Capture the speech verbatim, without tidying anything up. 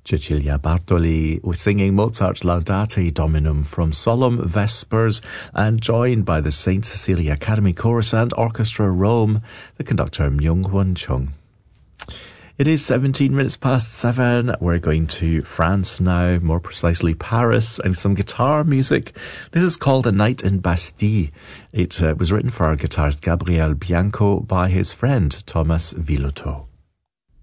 Cecilia Bartoli was singing Mozart's Laudate Dominum from Solemn Vespers and joined by the Saint Cecilia Academy Chorus and Orchestra Rome, the conductor Myung-Won Chung. It is seventeen minutes past seven. We're going to France now, more precisely Paris, and some guitar music. This is called A Night in Bastille. It uh, was written for our guitarist Gabriel Bianco by his friend Thomas Villotto.